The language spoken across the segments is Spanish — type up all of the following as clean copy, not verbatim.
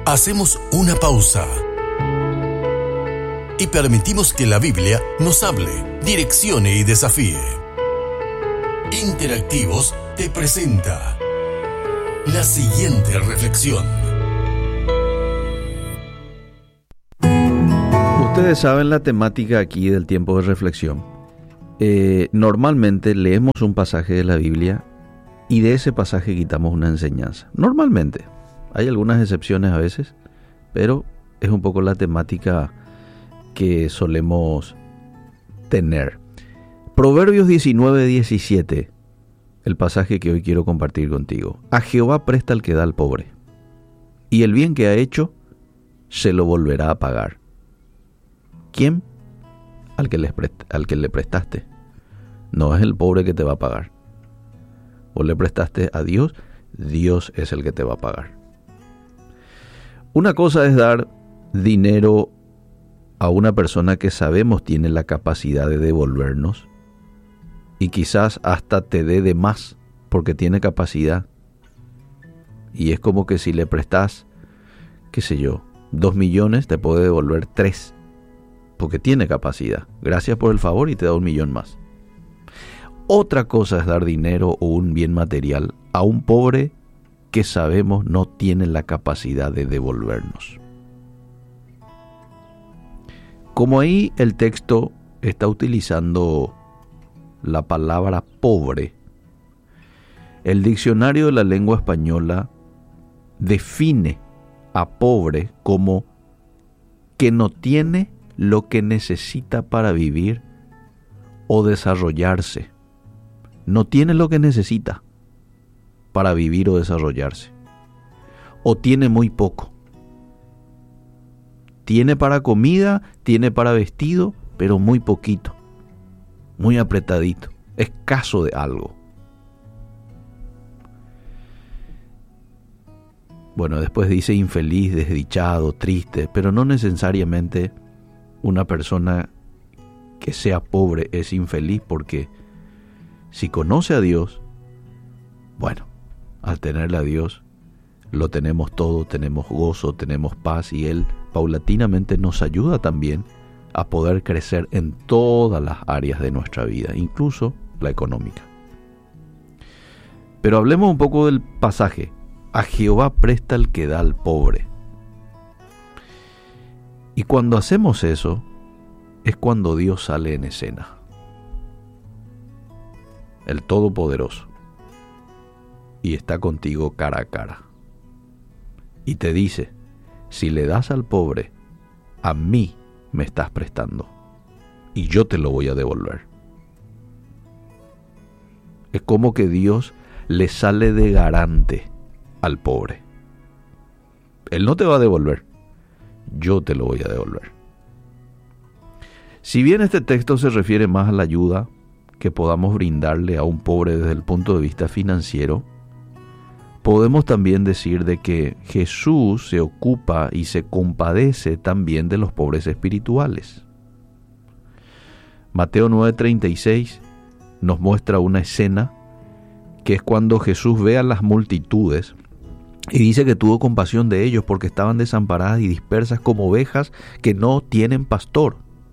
Hacemos una pausa y permitimos que la Biblia nos hable, direccione y desafíe. Interactivos te presenta la siguiente reflexión. Ustedes saben la temática aquí del tiempo de reflexión. Normalmente leemos un pasaje de la Biblia y de ese pasaje quitamos una enseñanza. Normalmente. Hay algunas excepciones a veces, pero es un poco la temática que solemos tener. Proverbios 19:17, el pasaje que hoy quiero compartir contigo. A Jehová presta el que da al pobre, y el bien que ha hecho se lo volverá a pagar. ¿Quién? Al que le prestaste. No es el pobre que te va a pagar. Vos le prestaste a Dios, Dios es el que te va a pagar. Una cosa es dar dinero a una persona que sabemos tiene la capacidad de devolvernos y quizás hasta te dé de más porque tiene capacidad. Y es como que si le prestas, 2 millones, te puede devolver 3 porque tiene capacidad. Gracias por el favor y te da 1 millón más. Otra cosa es dar dinero o un bien material a un pobre que sabemos no tiene la capacidad de devolvernos. Como ahí el texto está utilizando la palabra pobre, el diccionario de la lengua española define a pobre como que no tiene lo que necesita para vivir o desarrollarse. No tiene lo que necesita para vivir o desarrollarse. O tiene muy poco. Tiene para comida, tiene para vestido, pero muy poquito. Muy apretadito. Escaso de algo. Bueno, después dice infeliz, desdichado, triste, pero no necesariamente una persona que sea pobre es infeliz, porque si conoce a Dios, bueno, al tenerle a Dios, lo tenemos todo, tenemos gozo, tenemos paz, y Él paulatinamente nos ayuda también a poder crecer en todas las áreas de nuestra vida, incluso la económica. Pero hablemos un poco del pasaje. A Jehová presta el que da al pobre. Y cuando hacemos eso, es cuando Dios sale en escena. El Todopoderoso. Y está contigo cara a cara. Y te dice, si le das al pobre, a mí me estás prestando. Y yo te lo voy a devolver. Es como que Dios le sale de garante al pobre. Él no te va a devolver. Yo te lo voy a devolver. Si bien este texto se refiere más a la ayuda que podamos brindarle a un pobre desde el punto de vista financiero, podemos también decir de que Jesús se ocupa y se compadece también de los pobres espirituales. Mateo 9:36 nos muestra una escena que es cuando Jesús ve a las multitudes y dice que tuvo compasión de ellos porque estaban desamparadas y dispersas como ovejas que no tienen pastor.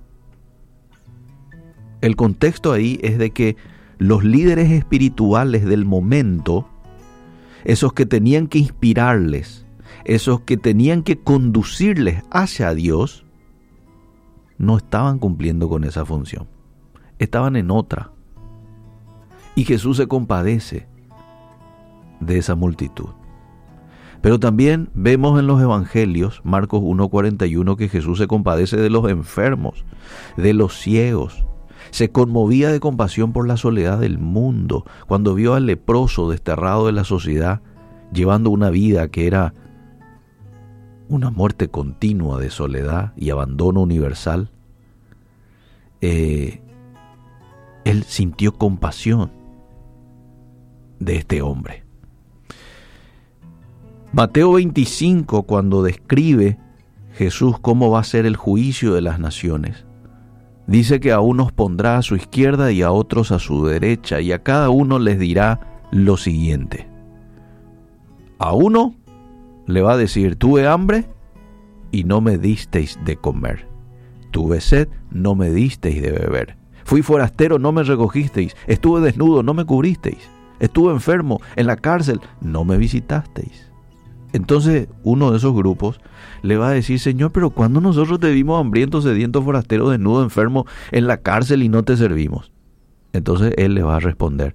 El contexto ahí es de que los líderes espirituales del momento, esos que tenían que inspirarles, esos que tenían que conducirles hacia Dios, no estaban cumpliendo con esa función. Estaban en otra. Y Jesús se compadece de esa multitud. Pero también vemos en los evangelios, Marcos 1:41, que Jesús se compadece de los enfermos, de los ciegos. Se conmovía de compasión por la soledad del mundo, cuando vio al leproso desterrado de la sociedad, llevando una vida que era una muerte continua de soledad y abandono universal. Él sintió compasión de este hombre. Mateo 25, cuando describe Jesús cómo va a ser el juicio de las naciones, dice que a unos pondrá a su izquierda y a otros a su derecha, y a cada uno les dirá lo siguiente: a uno le va a decir: tuve hambre y no me disteis de comer. Tuve sed, no me disteis de beber. Fui forastero, no me recogisteis. Estuve desnudo, no me cubristeis. Estuve enfermo, en la cárcel, no me visitasteis. Entonces uno de esos grupos le va a decir: Señor, pero ¿cuándo nosotros te vimos hambriento, sediento, forastero, desnudo, enfermo, en la cárcel y no te servimos? Entonces Él le va a responder: